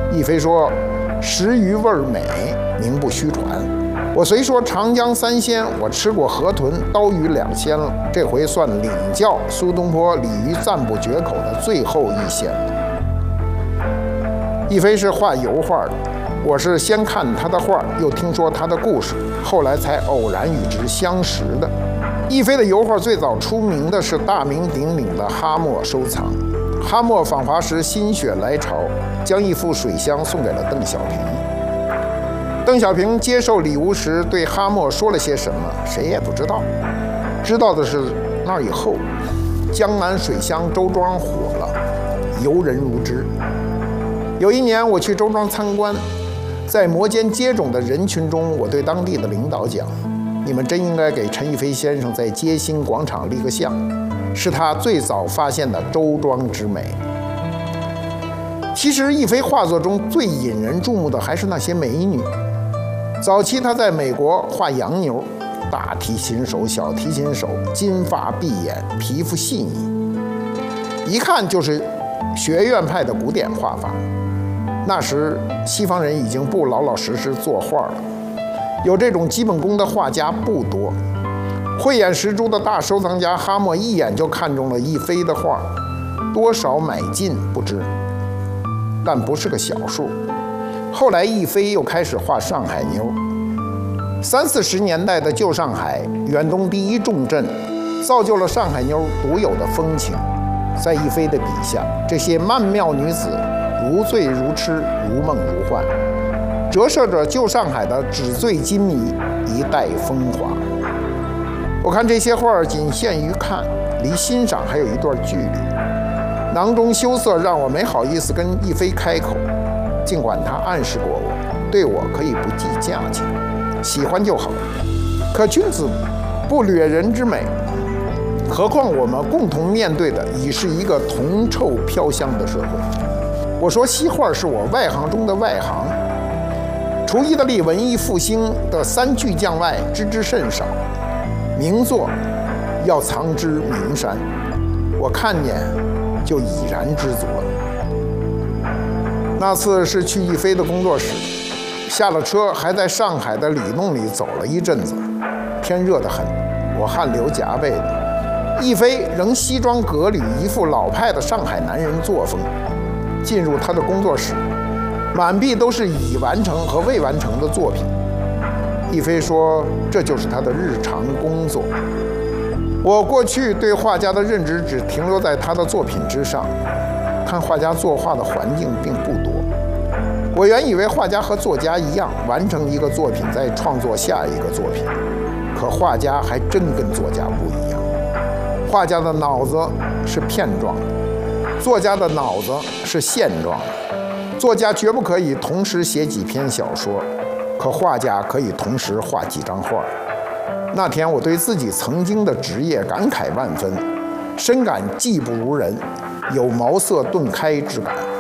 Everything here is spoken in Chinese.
亦非说食鱼味美，名不虚传。我虽说长江三鲜，我吃过河豚、刀鱼2鲜了，这回算领教苏东坡鲤鱼赞不绝口的最后1鲜了。亦非是画油画的，我是先看他的画，又听说他的故事，后来才偶然与之相识的。亦非的油画最早出名的是大名鼎鼎的哈默收藏。哈默访华时心血来潮，将一幅水箱送给了邓小平。邓小平接受礼物时对哈默说了些什么，谁也不知道。知道的是那以后，江南水乡周庄火了，游人如织。有一年我去周庄参观，在摩肩接踵的人群中，我对当地的领导讲：“你们真应该给陈逸飞先生在街心广场立个像，是他最早发现的周庄之美。”其实逸飞画作中最引人注目的还是那些美女。早期他在美国画洋妞，大提琴手、小提琴手，金发碧眼，皮肤细腻，一看就是学院派的古典画法。那时西方人已经不老老实实作画了，有这种基本功的画家不多。慧眼识珠的大收藏家哈默一眼就看中了逸飞的画，多少买进不知，但不是个小数。后来逸飞又开始画上海妞。30、40年代的旧上海，远东第一重镇，造就了上海妞独有的风情。在逸飞的笔下，这些曼妙女子如醉如痴，如梦如幻，折射着旧上海的纸醉金迷，一代风华。我看这些画仅限于看，离欣赏还有一段距离。囊中羞涩让我没好意思跟逸飞开口，尽管他暗示过我，对我可以不计价钱，喜欢就好。可君子不掠人之美，何况我们共同面对的已是一个铜臭飘香的社会。我说西画是我外行中的外行，除意大利文艺复兴的3巨匠外，知之甚少。名作要藏之名山，我看见就已然知足了。那次是去逸飞的工作室，下了车还在上海的里弄里走了一阵子，天热得很，我汗流浃背的。逸飞仍西装革履，一副老派的上海男人作风。进入他的工作室，满壁都是已完成和未完成的作品。逸飞说，这就是他的日常工作。我过去对画家的认知只停留在他的作品之上，看画家作画的环境并不多。我原以为画家和作家一样，完成一个作品再创作下一个作品，可画家还真跟作家不一样。画家的脑子是片状的，作家的脑子是线状的。作家绝不可以同时写几篇小说，可画家可以同时画几张画。那天我对自己曾经的职业感慨万分，深感技不如人，有茅塞顿开之感。